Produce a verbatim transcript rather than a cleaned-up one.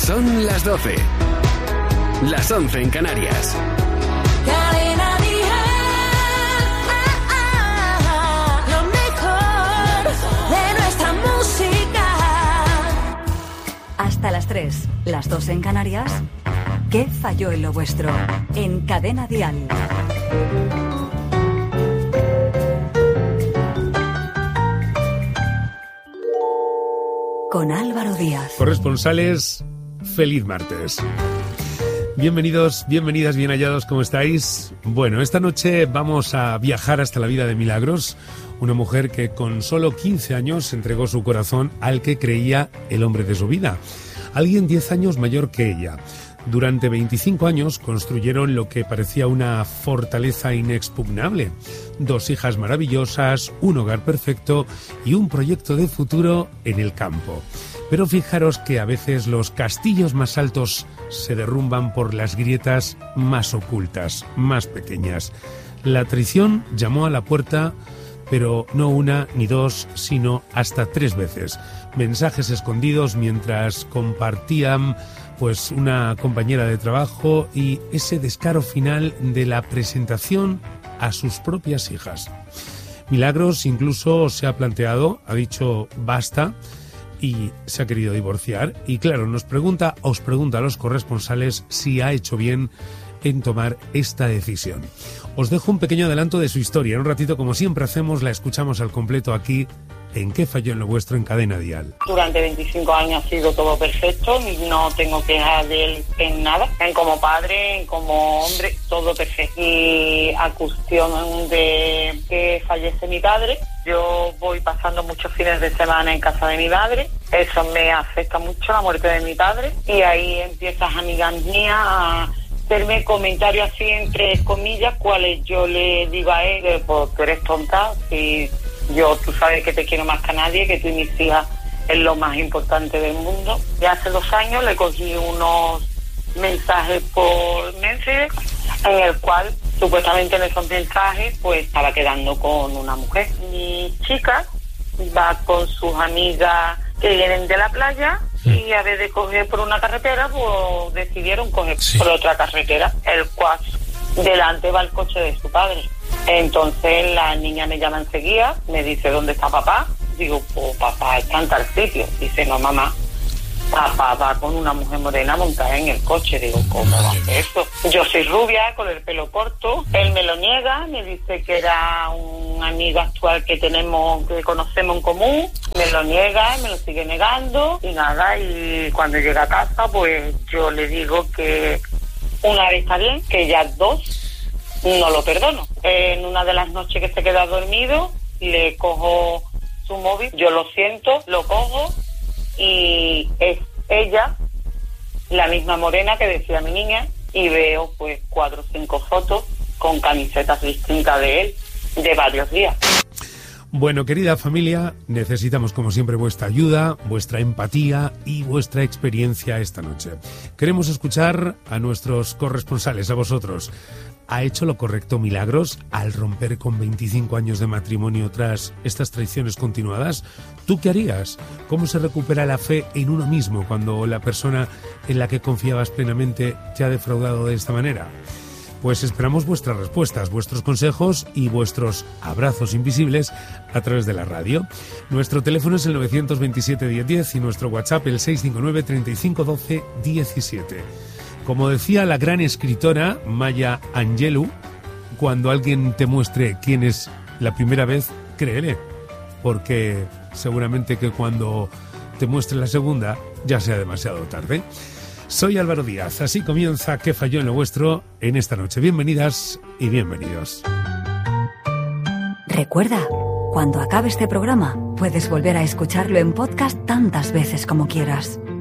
Son las doce. Las once en Canarias. Cadena Dial, lo mejor de nuestra música. Hasta las tres, las dos en Canarias. ¿Qué falló en lo vuestro? En Cadena Dial. Con Álvaro Díaz. Corresponsales, feliz martes. Bienvenidos, bienvenidas, bien hallados, ¿cómo estáis? Bueno, esta noche vamos a viajar hasta la vida de Milagros, una mujer que con solo quince años entregó su corazón al que creía el hombre de su vida, alguien diez años mayor que ella. Durante veinticinco años construyeron lo que parecía una fortaleza inexpugnable. Dos hijas maravillosas, un hogar perfecto y un proyecto de futuro en el campo. Pero fijaros que a veces los castillos más altos se derrumban por las grietas más ocultas, más pequeñas. La traición llamó a la puerta, pero no una ni dos, sino hasta tres veces. Mensajes escondidos mientras compartían pues una compañera de trabajo y ese descaro final de la presentación a sus propias hijas. Milagros incluso se ha planteado, ha dicho basta y se ha querido divorciar. Y claro, nos pregunta, os pregunta a los corresponsales si ha hecho bien en tomar esta decisión. Os dejo un pequeño adelanto de su historia. En un ratito, como siempre hacemos, la escuchamos al completo aquí en ¿Qué falló en lo vuestro? En Cadena Dial. Durante veinticinco años ha sido todo perfecto, no tengo quejas de él en nada, en como padre, en como hombre, todo perfecto. Y a cuestión de que fallece mi padre, yo voy pasando muchos fines de semana en casa de mi padre, eso me afecta mucho, la muerte de mi padre, y ahí empiezas, amigas mías, a hacerme comentarios así entre comillas, cuales yo le digo a él, pues tú eres tonta, si yo, tú sabes que te quiero más que a nadie, que tú y mis hijas es lo más importante del mundo. Y hace dos años le cogí unos mensajes por Messenger, en el cual supuestamente en esos mensajes pues estaba quedando con una mujer. Mi chica va con sus amigas que vienen de la playa y a vez de coger por una carretera, pues decidieron coger sí. por otra carretera, el cual delante va el coche de su padre. Entonces la niña me llama enseguida, me dice ¿dónde está papá? Digo, pues papá está en tal sitio. Dice, no mamá, papá va con una mujer morena montada en el coche. Digo, ¿cómo va a hacer eso? Yo soy rubia, con el pelo corto. Él me lo niega, me dice que era un amigo actual que tenemos, que conocemos en común. Me lo niega, me lo sigue negando y nada. Y cuando llega a casa, pues yo le digo que una vez está bien, que ya dos no lo perdono. En una de las noches que se queda dormido, le cojo su móvil, yo lo siento, lo cojo y es ella, la misma morena que decía mi niña, y veo pues cuatro o cinco fotos con camisetas distintas de él, de varios días. Bueno, querida familia, necesitamos como siempre vuestra ayuda, vuestra empatía y vuestra experiencia esta noche. Queremos escuchar a nuestros corresponsales, a vosotros. ¿Ha hecho lo correcto Milagros al romper con veinticinco años de matrimonio tras estas traiciones continuadas? ¿Tú qué harías? ¿Cómo se recupera la fe en uno mismo cuando la persona en la que confiabas plenamente te ha defraudado de esta manera? Pues esperamos vuestras respuestas, vuestros consejos y vuestros abrazos invisibles a través de la radio. Nuestro teléfono es el nueve dos siete, diez diez y nuestro WhatsApp el seis cinco nueve, treinta y cinco, doce, diecisiete. Como decía la gran escritora Maya Angelou, cuando alguien te muestre quién es la primera vez, créele, porque seguramente que cuando te muestre la segunda ya sea demasiado tarde. Soy Álvaro Díaz, así comienza ¿Qué falló en lo vuestro? En esta noche. Bienvenidas y bienvenidos. Recuerda, cuando acabe este programa, puedes volver a escucharlo en podcast tantas veces como quieras.